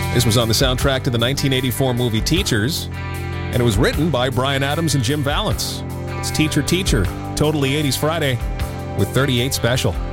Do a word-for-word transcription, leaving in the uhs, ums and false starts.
This was on the soundtrack to the nineteen eighty-four movie Teachers, and it was written by Bryan Adams and Jim Vallance. It's Teacher, Teacher, Totally eighties Friday with thirty-eight Special.